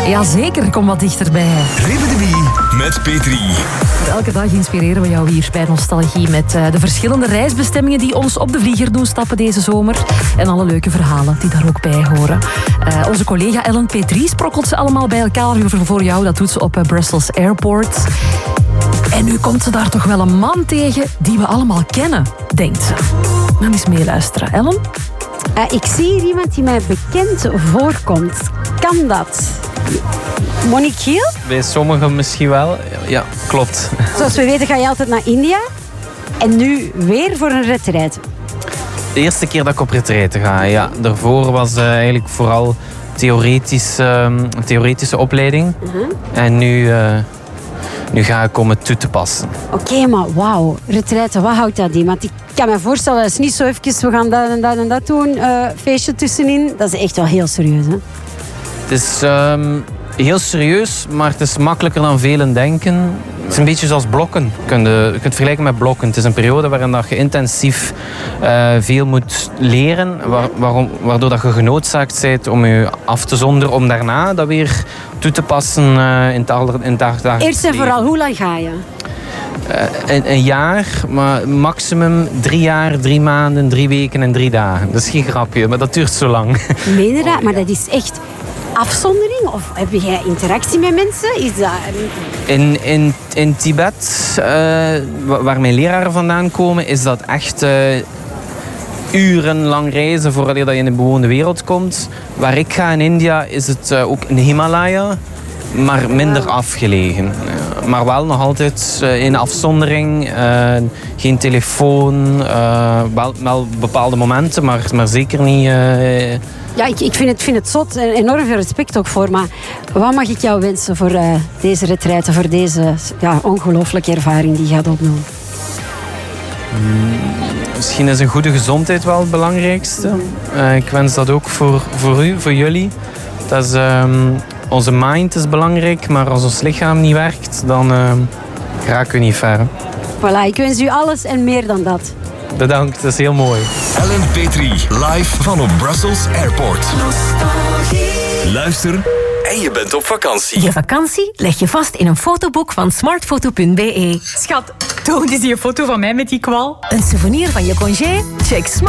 Jazeker, kom wat dichterbij. Ribbidi met Petri. Elke dag inspireren we jou hier bij Nostalgie met de verschillende reisbestemmingen die ons op de vlieger doen stappen deze zomer. En alle leuke verhalen die daar ook bij horen. Onze collega Ellen Petri sprokkelt ze allemaal bij elkaar voor jou. Dat doet ze op Brussels Airport. En nu komt ze daar toch wel een man tegen die we allemaal kennen, denkt ze. Laat eens meeluisteren. Ellen? Ik zie hier iemand die mij bekend voorkomt. Kan dat? Monique Giel? Bij sommigen misschien wel. Ja, klopt. Zoals we weten ga je altijd naar India. En nu weer voor een retraite. De eerste keer dat ik op retraite ga, ja. Daarvoor was eigenlijk vooral theoretische opleiding. En nu ga ik om het toe te passen. Oké, maar wauw. Retraite, wat houdt dat in? Want ik kan me voorstellen, dat is niet zo even, we gaan dat en dat en dat doen, feestje tussenin. Dat is echt wel heel serieus, hè? Het is heel serieus, maar het is makkelijker dan velen denken. Het is een beetje zoals blokken. Je kunt het vergelijken met blokken. Het is een periode waarin dat je intensief veel moet leren, waardoor dat je genoodzaakt bent om je af te zonderen, om daarna dat weer toe te passen in het dagelijks leven. Eerst en vooral, hoe lang ga je? Een jaar, maar maximum 3 jaar, 3 maanden, 3 weken en 3 dagen. Dat is geen grapje, maar dat duurt zo lang. Meen je dat? Maar dat is echt afzondering? Of heb jij interactie met mensen? Is dat... In Tibet, waar mijn leraren vandaan komen, is dat echt urenlang reizen voordat je in de bewoonde wereld komt. Waar ik ga in India is het ook in Himalaya, maar minder afgelegen. Maar wel nog altijd in afzondering, geen telefoon, wel bepaalde momenten, maar zeker niet... Ja, ik vind het zot en enorm veel respect ook voor. Maar wat mag ik jou wensen voor deze retraite, voor deze ongelooflijke ervaring die je gaat opdoen? Misschien is een goede gezondheid wel het belangrijkste. Ik wens dat ook voor u, voor jullie. Dat is, onze mind is belangrijk, maar als ons lichaam niet werkt, dan raken we niet ver. Voilà, ik wens u alles en meer dan dat. Bedankt, dat is heel mooi. Ellen Petri, live van op Brussels Airport. Luister en je bent op vakantie. Je vakantie leg je vast in een fotoboek van smartfoto.be. Schat, toon eens die foto van mij met die kwal. Een souvenir van je congé? Check Smart.